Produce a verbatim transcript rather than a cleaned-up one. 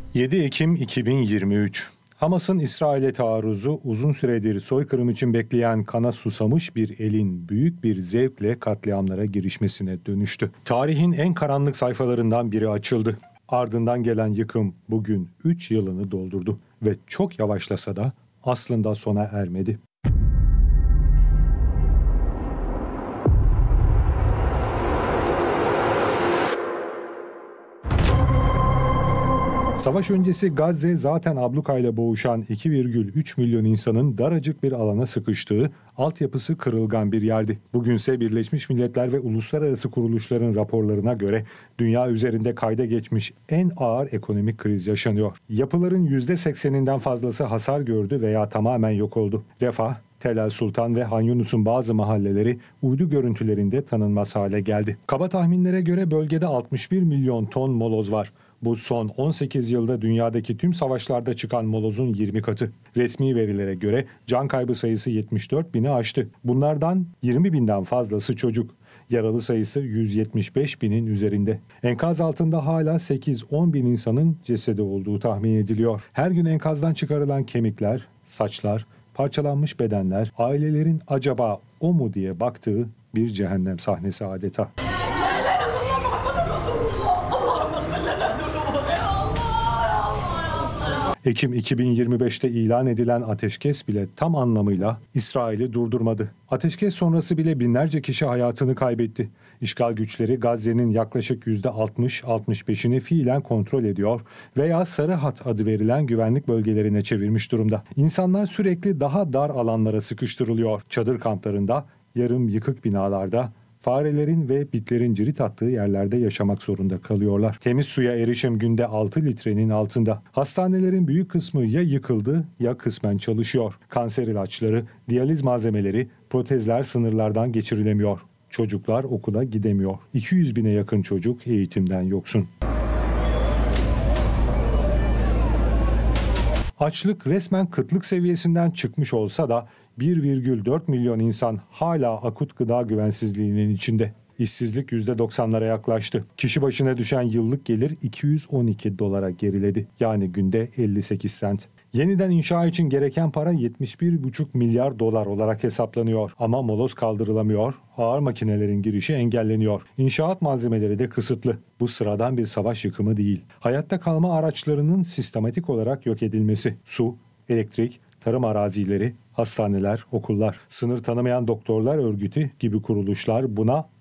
yedi Ekim iki bin yirmi üç. Hamas'ın İsrail'e taarruzu uzun süredir soykırım için bekleyen kana susamış bir elin büyük bir zevkle katliamlara girişmesine dönüştü. Tarihin en karanlık sayfalarından biri açıldı. Ardından gelen yıkım bugün üç yılını doldurdu ve çok yavaşlasa da aslında sona ermedi. Savaş öncesi Gazze zaten ablukayla boğuşan iki virgül üç milyon insanın daracık bir alana sıkıştığı, altyapısı kırılgan bir yerdi. Bugünse Birleşmiş Milletler ve uluslararası kuruluşların raporlarına göre dünya üzerinde kayda geçmiş en ağır ekonomik kriz yaşanıyor. Yapıların yüzde sekseninden fazlası hasar gördü veya tamamen yok oldu. Refah, Tel El Sultan ve Han Yunus'un bazı mahalleleri uydu görüntülerinde tanınmaz hale geldi. Kaba tahminlere göre bölgede altmış bir milyon ton moloz var. Bu son on sekiz yılda dünyadaki tüm savaşlarda çıkan molozun yirmi katı. Resmi verilere göre can kaybı sayısı yetmiş dört bini aştı. Bunlardan yirmi binden fazlası çocuk. Yaralı sayısı yüz yetmiş beş binin üzerinde. Enkaz altında hala sekiz on bin insanın cesedi olduğu tahmin ediliyor. Her gün enkazdan çıkarılan kemikler, saçlar, parçalanmış bedenler, ailelerin acaba o mu diye baktığı bir cehennem sahnesi adeta. Ekim iki bin yirmi beşte ilan edilen ateşkes bile tam anlamıyla İsrail'i durdurmadı. Ateşkes sonrası bile binlerce kişi hayatını kaybetti. İşgal güçleri Gazze'nin yaklaşık yüzde altmış altmış beşini fiilen kontrol ediyor veya Sarı Hat adı verilen güvenlik bölgelerine çevirmiş durumda. İnsanlar sürekli daha dar alanlara sıkıştırılıyor. Çadır kamplarında, yarım yıkık binalarda, farelerin ve bitlerin cirit attığı yerlerde yaşamak zorunda kalıyorlar. Temiz suya erişim günde altı litrenin altında. Hastanelerin büyük kısmı ya yıkıldı ya kısmen çalışıyor. Kanser ilaçları, diyaliz malzemeleri, protezler sınırlardan geçirilemiyor. Çocuklar okula gidemiyor. iki yüz bine yakın çocuk eğitimden yoksun. Açlık resmen kıtlık seviyesinden çıkmış olsa da bir virgül dört milyon insan hala akut gıda güvensizliğinin içinde. İşsizlik yüzde doksanlara yaklaştı. Kişi başına düşen yıllık gelir iki yüz on iki dolara geriledi. Yani günde elli sekiz sent. Yeniden inşa için gereken para yetmiş bir buçuk milyar dolar olarak hesaplanıyor. Ama moloz kaldırılamıyor, ağır makinelerin girişi engelleniyor. İnşaat malzemeleri de kısıtlı. Bu sıradan bir savaş yıkımı değil. Hayatta kalma araçlarının sistematik olarak yok edilmesi. Su, elektrik, tarım arazileri, hastaneler, okullar, sınır tanımayan doktorlar örgütü gibi kuruluşlar buna